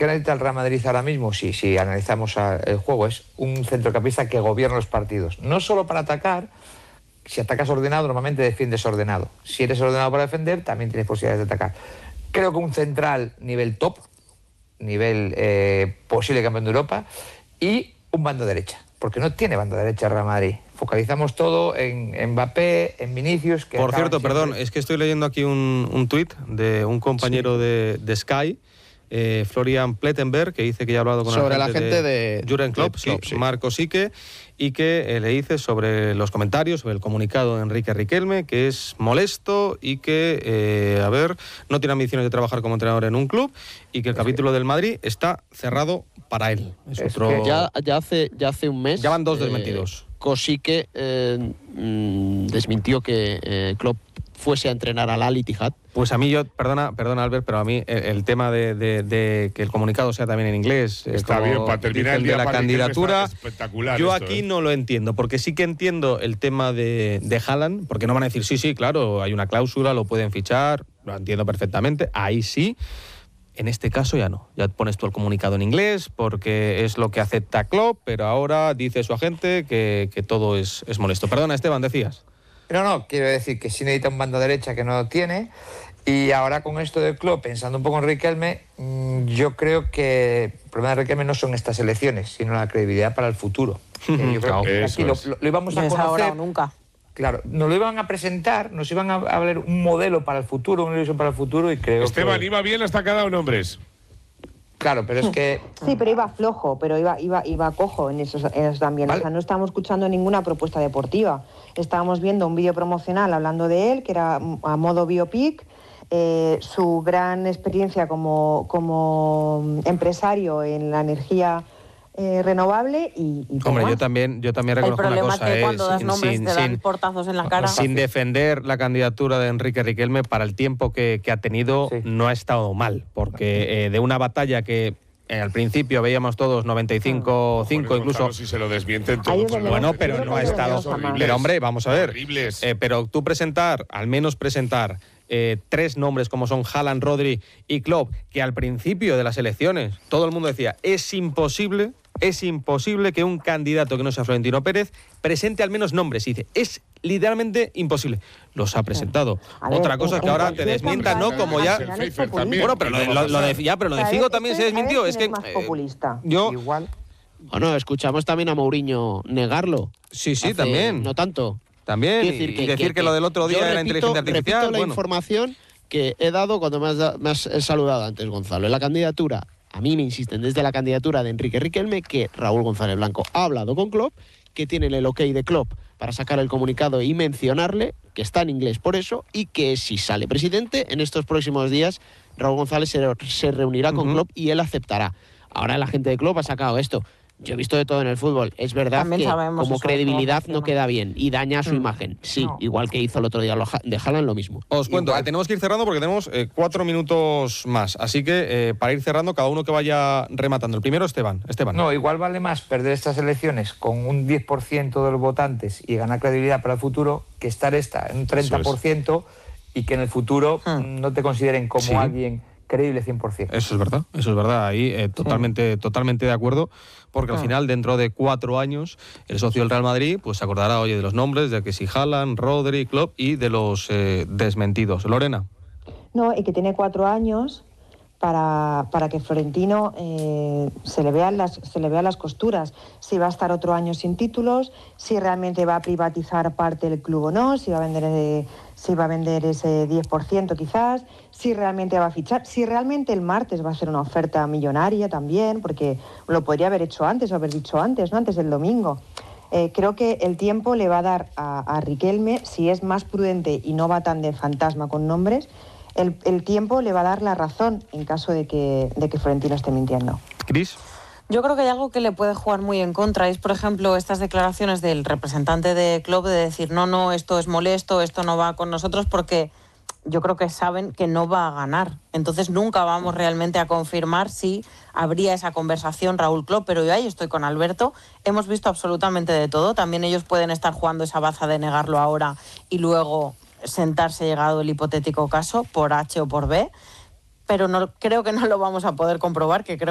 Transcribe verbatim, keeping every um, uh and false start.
¿qué necesita el Real Madrid ahora mismo? Sí, si analizamos el juego, es un centrocampista que gobierna los partidos. No solo para atacar, si atacas ordenado, normalmente defiendes ordenado. Si eres ordenado para defender, también tienes posibilidades de atacar. Creo que un central nivel top, nivel eh, posible campeón de Europa, y un banda derecha, porque no tiene banda derecha el Real Madrid. Focalizamos todo en, en Mbappé, en Vinicius... Que Por cierto, siempre... perdón, es que estoy leyendo aquí un, un tuit de un compañero sí. de, de Sky, eh, Florian Plettenberg, que dice que ya ha hablado con sobre la gente, la gente de, de Jürgen Klopp, de Klopp sí, sí. Marco Sique, y que eh, le dice sobre los comentarios, sobre el comunicado de Enrique Riquelme, que es molesto y que, eh, a ver, no tiene ambiciones de trabajar como entrenador en un club y que el capítulo del Madrid está cerrado para él. Es es otro... que ya, ya, hace, ya hace un mes... Ya van dos eh, desmentidos. Koscielny eh, mm, desmintió que eh, Klopp fuese a entrenar al Al Ittihad. Pues a mí, yo, perdona, perdona Albert, pero a mí el, el tema de, de, de que el comunicado sea también en inglés, está como bien, para terminar el día de la para candidatura, espectacular. Yo esto, aquí ¿eh? no lo entiendo, porque sí que entiendo el tema de, de Haaland, porque no van a decir, sí, sí, claro, hay una cláusula, lo pueden fichar, lo entiendo perfectamente, ahí sí. En este caso ya no, ya pones tú el comunicado en inglés porque es lo que acepta Klopp, pero ahora dice su agente que, que todo es, es molesto. Perdona, Esteban, decías. No, no, quiero decir que sí necesita un banda derecha que no lo tiene, y ahora con esto de Klopp, pensando un poco en Riquelme, yo creo que el problema de Riquelme no son estas elecciones, sino la credibilidad para el futuro. Eh, yo creo que aquí lo, lo, lo íbamos a conocer... ahora o nunca. Claro, nos lo iban a presentar, nos iban a ver un modelo para el futuro, una ilusión para el futuro, y creo Esteban, que... iba bien hasta que ha dado nombres. Claro, pero es que... Sí, pero iba flojo, pero iba, iba, iba cojo en eso, en eso también. Vale. O sea, no estábamos escuchando ninguna propuesta deportiva. Estábamos viendo un vídeo promocional hablando de él, que era a modo biopic, eh, su gran experiencia como, como empresario en la energía... Eh, renovable y, y Hombre, más. yo también, yo también reconozco una cosa. El problema es que cuando das nombres sin, te dan sin, portazos en la cara. Sin defender la candidatura de Enrique Riquelme, para el tiempo que, que ha tenido, sí. no ha estado mal, porque eh, de una batalla que eh, al principio veíamos todos noventa y cinco cinco, incluso... Si se lo desmienten todo, pues bueno, pero no ha estado... Pero hombre, vamos a ver. Eh, pero tú presentar, al menos presentar... Eh, tres nombres como son Haaland, Rodri y Klopp, que al principio de las elecciones todo el mundo decía, es imposible, es imposible que un candidato que no sea Florentino Pérez presente al menos nombres. Y dice, es literalmente imposible. Los ha presentado. Ver, Otra cosa es que ahora te desmientan, ¿no? Como ya... Bueno, pero lo, lo, lo de, ya, pero lo de Figo también se desmintió. Es que... Es más populista. Eh, yo... Igual. Bueno, escuchamos también a Mourinho negarlo. Sí, sí, Hace también. No tanto. También, decir que, y decir que, que lo del otro día era repito, inteligencia artificial. Repito la bueno. información que he dado cuando me has, da, me has saludado antes, Gonzalo. En la candidatura, a mí me insisten desde la candidatura de Enrique Riquelme que Raúl González Blanco ha hablado con Klopp, que tienen el ok de Klopp para sacar el comunicado y mencionarle, que está en inglés por eso, y que si sale presidente, en estos próximos días Raúl González se, se reunirá con uh-huh. Klopp y él aceptará. Ahora la gente de Klopp ha sacado esto. Yo he visto de todo en el fútbol. Es verdad También que como credibilidad no queda bien y daña su mm. imagen. Sí, no. Igual que hizo el otro día de Haaland, lo mismo. Os cuento, igual. eh, tenemos que ir cerrando porque tenemos eh, cuatro minutos más. Así que eh, para ir cerrando, cada uno que vaya rematando. El primero, Esteban. Esteban. No, igual vale más perder estas elecciones con un diez por ciento de los votantes y ganar credibilidad para el futuro que estar esta en un treinta por ciento y que en el futuro mm. no te consideren como sí. alguien creíble cien por ciento. Eso es verdad, eso es verdad. Ahí eh, totalmente, sí. totalmente de acuerdo, porque al ah. final, dentro de cuatro años, el socio del Real Madrid pues se acordará, oye, de los nombres, de que si Haaland, Rodri, Klopp y de los eh, desmentidos. Lorena. No, y que tiene cuatro años para, para que Florentino eh, se le vean las, se le vean las costuras. Si va a estar otro año sin títulos, si realmente va a privatizar parte del club o no, si va a vender, eh, si va a vender ese diez por ciento quizás, si realmente va a fichar, si realmente el martes va a hacer una oferta millonaria también, porque lo podría haber hecho antes o haber dicho antes, no antes del domingo. Eh, creo que el tiempo le va a dar a, a Riquelme, si es más prudente y no va tan de fantasma con nombres, el, el tiempo le va a dar la razón en caso de que, de que Florentino esté mintiendo. Cris. Yo creo que hay algo que le puede jugar muy en contra. Es, por ejemplo, estas declaraciones del representante de Klopp de decir, no, no, esto es molesto, esto no va con nosotros, porque yo creo que saben que no va a ganar. Entonces nunca vamos realmente a confirmar si habría esa conversación Raúl Klopp, pero yo ahí estoy con Alberto. Hemos visto absolutamente de todo. También ellos pueden estar jugando esa baza de negarlo ahora y luego sentarse llegado el hipotético caso por H o por B, pero no, creo que no lo vamos a poder comprobar, que creo